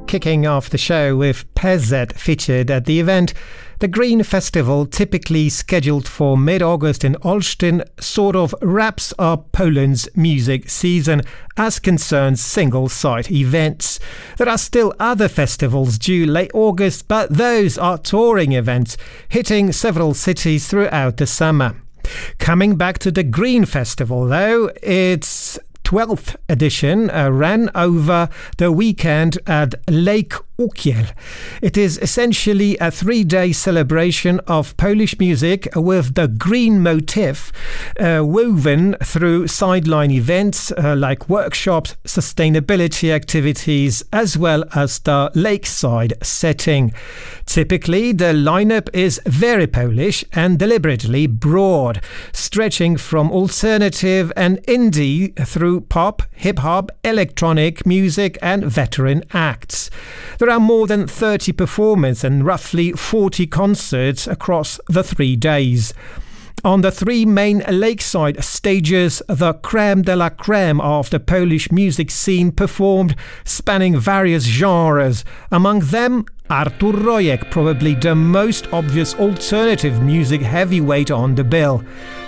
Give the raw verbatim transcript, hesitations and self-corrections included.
kicking off the show with P Z featured at the event. The Green Festival, typically scheduled for mid-August in Olsztyn, sort of wraps up Poland's music season as concerns single-site events. There are still other festivals due late August, but those are touring events, hitting several cities throughout the summer. Coming back to the Green Festival, though, its twelfth edition uh, ran over the weekend at Lake Ukiel. It is essentially a three-day celebration of Polish music with the green motif uh, woven through sideline events uh, like workshops, sustainability activities, as well as the lakeside setting. Typically, the lineup is very Polish and deliberately broad, stretching from alternative and indie through pop, hip-hop, electronic music and veteran acts. There are more than thirty performances and roughly forty concerts across the three days. On the three main lakeside stages, the crème de la crème of the Polish music scene performed, spanning various genres. Among them, Artur Rojek, probably the most obvious alternative music heavyweight on the bill.